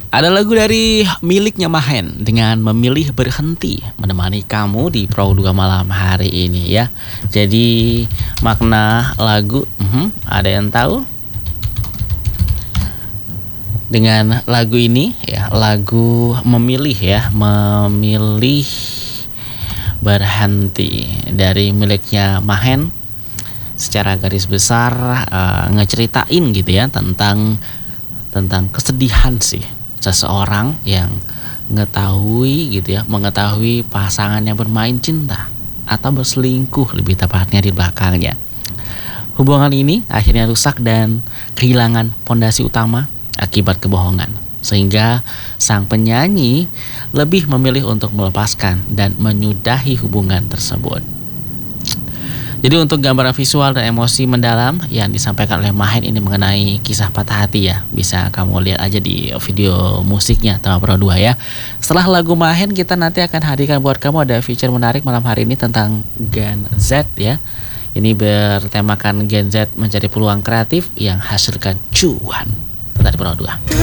Ada lagu dari miliknya Mahen dengan memilih berhenti menemani kamu di Pro 2 malam hari ini ya. Jadi makna lagu, ada yang tahu? Dengan lagu ini ya, lagu memilih ya, memilih berhenti dari miliknya Mahen, secara garis besar ngeceritain gitu ya tentang kesedihan sih seseorang yang mengetahui pasangannya bermain cinta atau berselingkuh lebih tepatnya di belakangnya. Hubungan ini akhirnya rusak dan kehilangan pondasi utama akibat kebohongan, sehingga sang penyanyi lebih memilih untuk melepaskan dan menyudahi hubungan tersebut. Jadi untuk gambaran visual dan emosi mendalam yang disampaikan oleh Mahen ini mengenai kisah patah hati ya, bisa kamu lihat aja di video musiknya Tema Pro 2 ya. Setelah lagu Mahen, kita nanti akan hadirkan buat kamu ada feature menarik malam hari ini tentang Gen Z ya. Ini bertemakan Gen Z mencari peluang kreatif yang hasilkan cuan. Tetap di Pro 2.